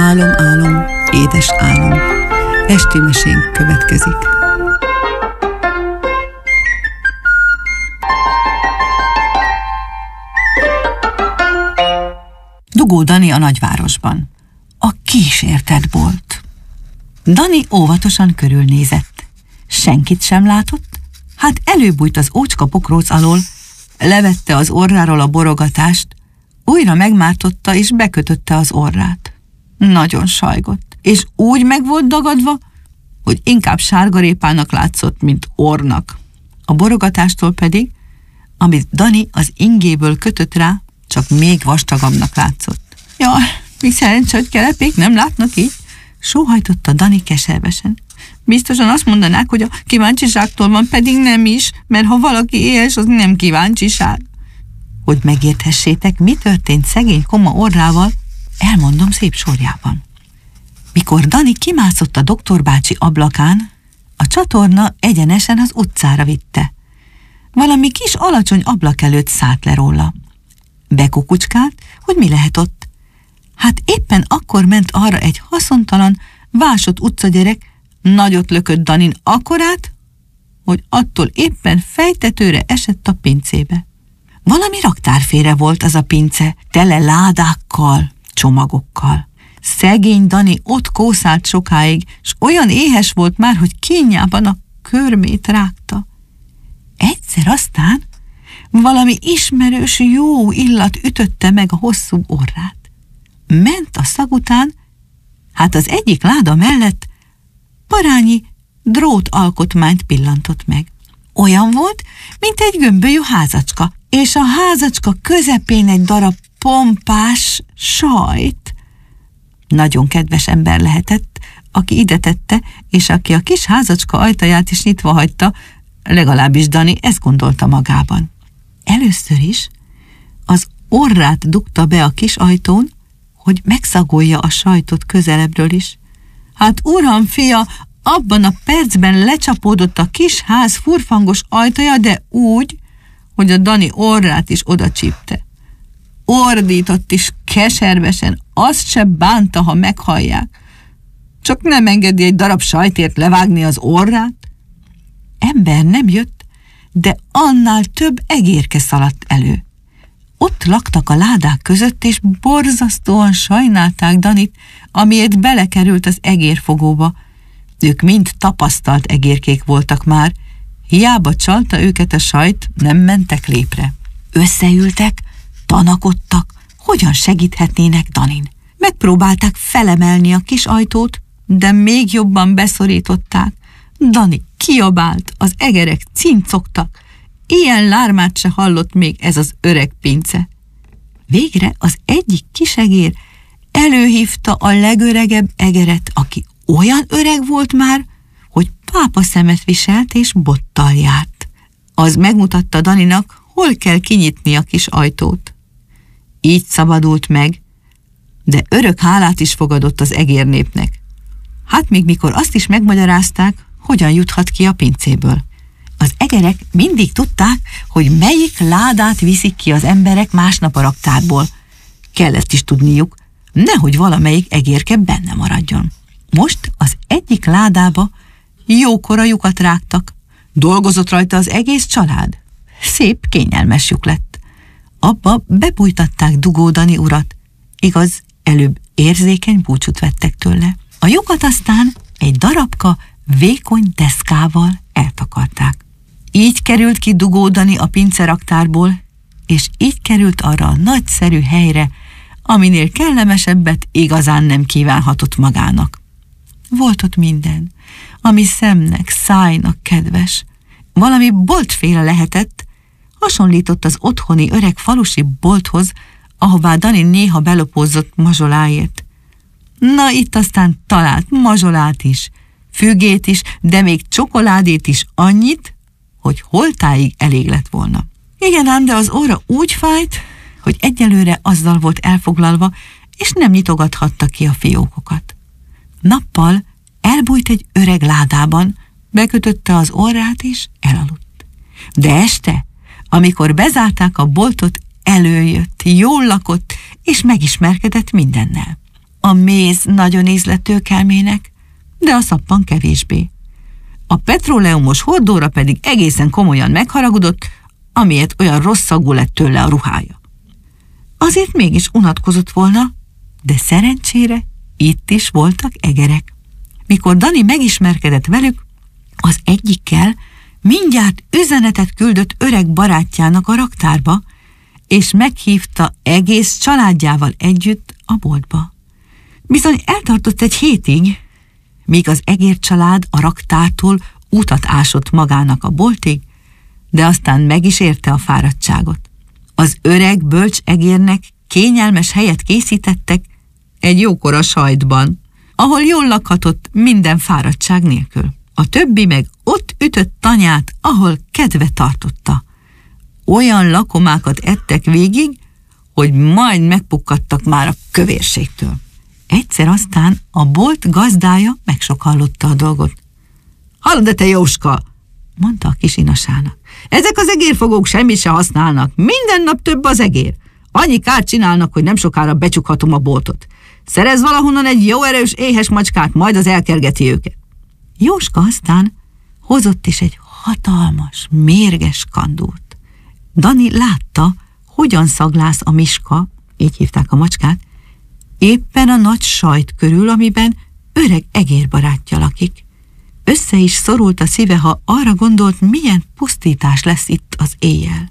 Álom, álom, édes álom. Esti mesénk következik. Dugó Dani a nagyvárosban. A kísértett bolt. Dani óvatosan körülnézett. Senkit sem látott, hát előbújt az ócska pokróc alól, levette az orráról a borogatást, újra megmártotta és bekötötte az orrát. Nagyon sajgott, és úgy meg volt dagadva, hogy inkább sárgarépának látszott, mint orrnak. A borogatástól pedig, amit Dani az ingéből kötött rá, csak még vastagabbnak látszott. Jaj, mi szerencsé, hogy kelepék nem látnak így, sóhajtotta Dani keservesen. Biztosan azt mondanák, hogy a kíváncsiságtól van, pedig nem is, mert ha valaki éhes, az nem kíváncsiság. Hogy megérthessétek, mi történt szegény koma orrával, elmondom szép sorjában. Mikor Dani kimászott a doktor bácsi ablakán, a csatorna egyenesen az utcára vitte. Valami kis alacsony ablak előtt szállt le róla. Bekukucskált, hogy mi lehet ott. Hát éppen akkor ment arra egy haszontalan, vásott utcagyerek, nagyot lökött Danin akkorát, hogy attól éppen fejtetőre esett a pincébe. Valami raktárfére volt az a pince, tele ládákkal, csomagokkal. Szegény Dani ott kószált sokáig, s olyan éhes volt már, hogy kínjában a körmét rágta. Egyszer aztán valami ismerős jó illat ütötte meg a hosszú orrát. Ment a szag után, hát az egyik láda mellett parányi drótalkotmányt pillantott meg. Olyan volt, mint egy gömbölyű házacska, és a házacska közepén egy darab pompás sajt. Nagyon kedves ember lehetett, aki ide tette, és aki a kis házacska ajtaját is nyitva hagyta, legalábbis Dani ezt gondolta magában. Először is az orrát dugta be a kis ajtón, hogy megszagolja a sajtot közelebbről is. Hát uram, fia, abban a percben lecsapódott a kis ház furfangos ajtaja, de úgy, hogy a Dani orrát is oda csípte. Ordított is keservesen, azt se bánta, ha meghallják. Csak nem engedi egy darab sajtért levágni az orrát. Ember nem jött, de annál több egérke szaladt elő. Ott laktak a ládák között, és borzasztóan sajnálták Danit, amiért belekerült az egérfogóba. Ők mind tapasztalt egérkék voltak már, hiába csalta őket a sajt, nem mentek lépre. Összeültek, tanakodtak, hogyan segíthetnének Danin. Megpróbálták felemelni a kis ajtót, de még jobban beszorították. Dani kiabált, az egerek cincogtak, ilyen lármát se hallott még ez az öreg pince. Végre az egyik kisegér előhívta a legöregebb egeret, aki olyan öreg volt már, hogy pápaszemet viselt és bottal járt. Az megmutatta Daninak, hol kell kinyitni a kis ajtót. Így szabadult meg, de örök hálát is fogadott az egérnépnek. Hát még mikor azt is megmagyarázták, hogyan juthat ki a pincéből. Az egerek mindig tudták, hogy melyik ládát viszik ki az emberek másnap a raktárból. Kellett is tudniuk, nehogy valamelyik egérke benne maradjon. Most az egyik ládába jókora lyukat rágtak. Dolgozott rajta az egész család. Szép, kényelmes lyuk lett. Abba bebújtatták Dugó Dani urat. Igaz, előbb érzékeny búcsút vettek tőle. A lyukat aztán egy darabka vékony deszkával eltakarták. Így került ki Dugó Dani a pinceraktárból, és így került arra a nagyszerű helyre, aminél kellemesebbet igazán nem kívánhatott magának. Volt ott minden, ami szemnek, szájnak kedves. Valami boltféle lehetett, hasonlított az otthoni öreg falusi bolthoz, ahová Dani néha belopózott mazsoláért. Na, itt aztán talált mazsolát is, fügét is, de még csokoládét is annyit, hogy holtáig elég lett volna. Igen ám, de az óra úgy fájt, hogy egyelőre azzal volt elfoglalva, és nem nyitogathatta ki a fiókokat. Nappal elbújt egy öreg ládában, bekötötte az orrát és elaludt. De este, amikor bezárták a boltot, előjött, jól lakott, és megismerkedett mindennel. A méz nagyon ízlett kelmének, de a szappan kevésbé. A petróleumos hordóra pedig egészen komolyan megharagudott, amiért olyan rossz szagú lett tőle a ruhája. Azért mégis unatkozott volna, de szerencsére itt is voltak egerek. Mikor Dani megismerkedett velük, az egyikkel mindjárt üzenetet küldött öreg barátjának a raktárba, és meghívta egész családjával együtt a boltba. Bizony eltartott egy hétig, míg az egér család a raktártól utat ásott magának a boltig, de aztán meg is érte a fáradtságot. Az öreg bölcs egérnek kényelmes helyet készítettek egy jókora sajtban, ahol jól lakhatott minden fáradtság nélkül. A többi meg ott ütött tanyát, ahol kedve tartotta. Olyan lakomákat ettek végig, hogy majd megpukkadtak már a kövérségtől. Egyszer aztán a bolt gazdája megsokhallotta a dolgot. Hallod, te Jóska, mondta a kis inasának. Ezek az egérfogók semmit se használnak, minden nap több az egér. Annyi kárt csinálnak, hogy nem sokára becsukhatom a boltot. Szerez valahonnan egy jó erős éhes macskát, majd az elkergeti őket. Jóska aztán hozott is egy hatalmas, mérges kandúrt. Dani látta, hogyan szaglász a Miska, így hívták a macskát, éppen a nagy sajt körül, amiben öreg egérbarátja lakik. Össze is szorult a szíve, ha arra gondolt, milyen pusztítás lesz itt az éjjel.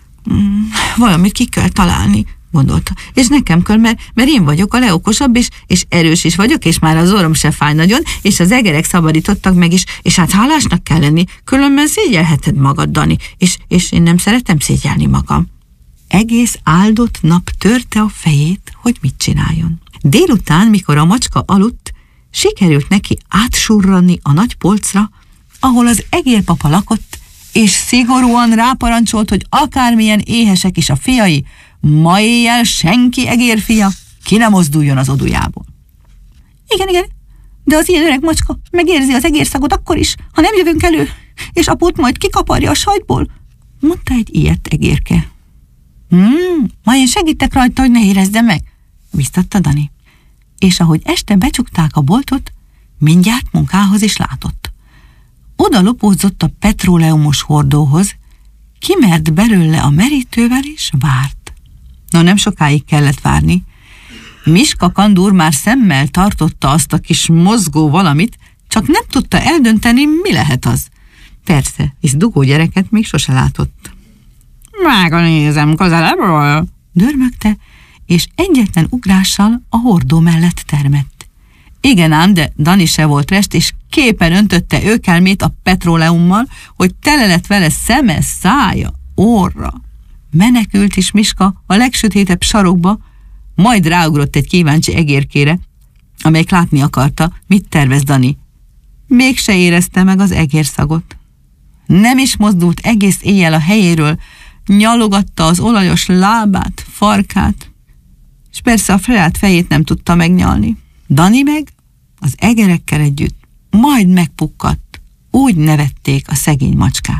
Valamit ki kell találni, gondolta, és nekem kell, mert én vagyok a leokosabb, és erős is vagyok, és már az orrom se fáj nagyon, és az egerek szabadítottak meg is, és hát hálásnak kell lenni, különben szégyelheted magad, Dani, és én nem szeretem szégyelni magam. Egész áldott nap törte a fejét, hogy mit csináljon. Délután, mikor a macska aludt, sikerült neki átsurranni a nagy polcra, ahol az egérpapa lakott, és szigorúan ráparancsolt, hogy akármilyen éhesek is a fiai, ma éjjel senki egérfia ki ne mozduljon az odujából. Igen, de az ilyen öreg macska megérzi az egérszagot akkor is, ha nem jövünk elő, és apót majd kikaparja a sajtból, mondta egy ilyet egérke. Majd én segítek rajta, hogy ne érezze meg, biztatta Dani. És ahogy este becsukták a boltot, mindjárt munkához is látott. Oda lopódzott a petróleumos hordóhoz, kimert belőle a merítővel, és várt. Na, nem sokáig kellett várni. Miska kandúr már szemmel tartotta azt a kis mozgó valamit, csak nem tudta eldönteni, mi lehet az. Persze, hisz dugó gyereket még sose látott. Megnézem közelebbről, dörmögte, és egyetlen ugrással a hordó mellett termett. Igen ám, de Dani se volt rest, és képen öntötte őkelmét a petróleummal, hogy tele lett vele szeme, szája, orra. Menekült is Miska a legsötétebb sarokba, majd ráugrott egy kíváncsi egérkére, amelyik látni akarta, mit tervez Dani. Mégse érezte meg az egérszagot. Nem is mozdult egész éjjel a helyéről, nyalogatta az olajos lábát, farkát, és persze a saját fejét nem tudta megnyalni. Dani meg az egerekkel együtt majd megpukkadt, úgy nevették a szegény macskát.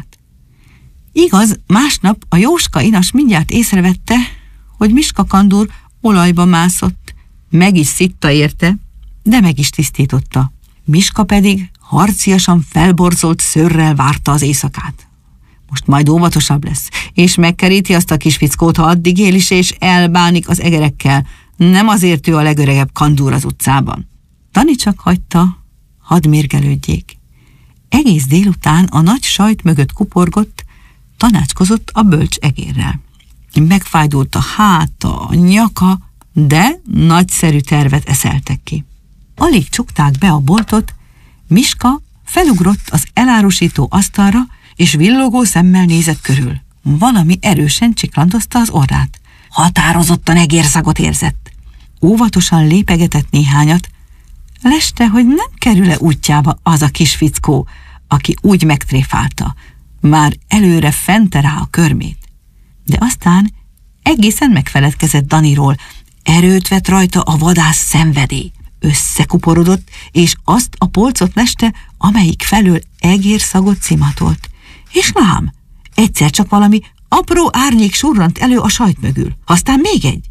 Igaz, másnap a Jóska inas mindjárt észrevette, hogy Miska kandúr olajba mászott, meg is szitta érte, de meg is tisztította. Miska pedig harciasan felborzolt szőrrel várta az éjszakát. Most majd óvatosabb lesz, és megkeríti azt a kis fickót, ha addig él is, és elbánik az egerekkel. Nem azért ő a legöregebb kandúr az utcában. Dani csak hagyta, hadd mérgelődjék. Egész délután a nagy sajt mögött kuporgott, tanácskozott a bölcs egérrel. Megfájdult a háta, a nyaka, de nagyszerű tervet eszeltek ki. Alig csukták be a boltot, Miska felugrott az elárusító asztalra, és villogó szemmel nézett körül. Valami erősen csiklandozta az orrát. Határozottan egérszagot érzett. Óvatosan lépegetett néhányat, leste, hogy nem kerül-e útjába az a kis fickó, aki úgy megtréfálta, már előre fente rá a körmét. De aztán egészen megfeledkezett Daniról, erőt vett rajta a vadász szenvedély. Összekuporodott, és azt a polcot leste, amelyik felől egérszagot cimatolt. És lám, egyszer csak valami apró árnyék surrant elő a sajt mögül. Aztán még egy.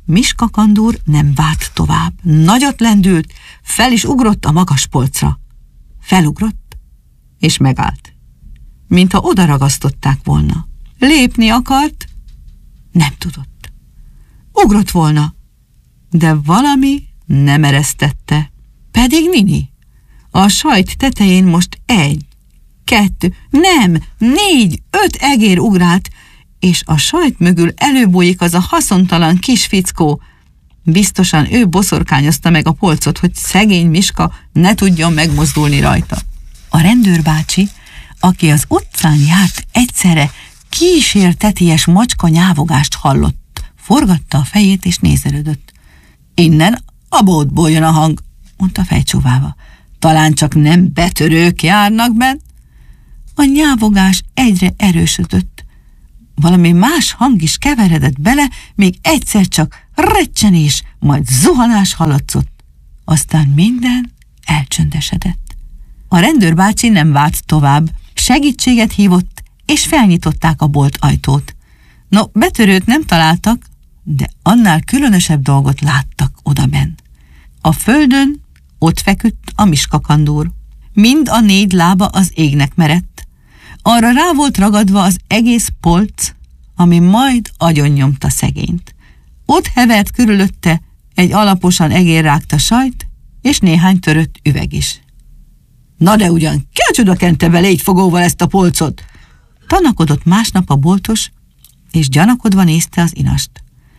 Miska kandúr nem várt tovább. Nagyot lendült, fel is ugrott a magas polcra. Felugrott, és megállt, mintha odaragasztották volna. Lépni akart, nem tudott. Ugrott volna, de valami nem eresztette. Pedig Nini, a sajt tetején most 1, 2, nem, 4, 5 egér ugrált, és a sajt mögül előbújik az a haszontalan kis fickó. Biztosan ő boszorkányozta meg a polcot, hogy szegény Miska ne tudjon megmozdulni rajta. A rendőrbácsi, aki az utcán járt, egyszerre kísérteties macska nyávogást hallott. Forgatta a fejét és nézelődött. Innen a boltból jön a hang, mondta fejcsóválva. Talán csak nem betörők járnak benn? A nyávogás egyre erősödött. Valami más hang is keveredett bele, még egyszer csak recsenés, majd zuhanás hallatszott. Aztán minden elcsöndesedett. A rendőrbácsi nem várt tovább, segítséget hívott, és felnyitották a bolt ajtót. No, betörőt nem találtak, de annál különösebb dolgot láttak odabenn. A földön ott feküdt a Miska kandúr. Mind a 4 lába az égnek merett. Arra rá volt ragadva az egész polc, ami majd agyonnyomta szegényt. Ott hevert körülötte egy alaposan egérrágta sajt, és néhány törött üveg is. Na de ugyan, ki a csoda kente be légyfogóval ezt a polcot? Tanakodott másnap a boltos, és gyanakodva nézte az inast.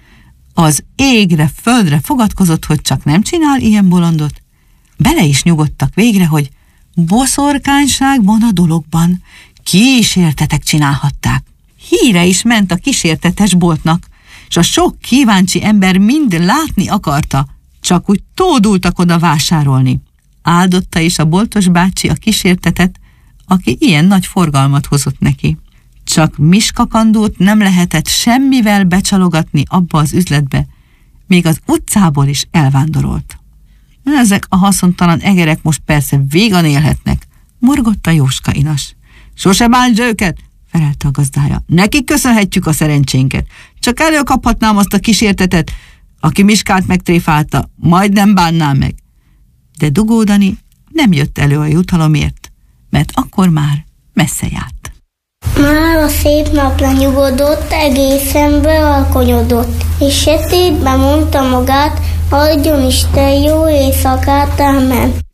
Az égre, földre fogadkozott, hogy csak nem csinál ilyen bolondot. Bele is nyugodtak végre, hogy boszorkányság van a dologban, kísértetek csinálhatták. Híre is ment a kísértetes boltnak, és a sok kíváncsi ember mind látni akarta, csak úgy tódultak oda vásárolni. Áldotta is a boltos bácsi a kísértetet, aki ilyen nagy forgalmat hozott neki. Csak Miska kandúrt nem lehetett semmivel becsalogatni abba az üzletbe, még az utcából is elvándorolt. Ezek a haszontalan egerek most persze végan élhetnek, morgott a Jóska inas. Sose bántsd őket, felelte a gazdája. Nekik köszönhetjük a szerencsénket. Csak előkaphatnám azt a kísértetet, aki Miskát megtréfálta, majd nem bánnám meg. De Dugó Dani nem jött elő a jutalomért, mert akkor már messze járt. Már a szép nap lenyugodott, egészen bealkonyodott, és sötétben mondta magát, adjon Isten jó éjszakát, ámen.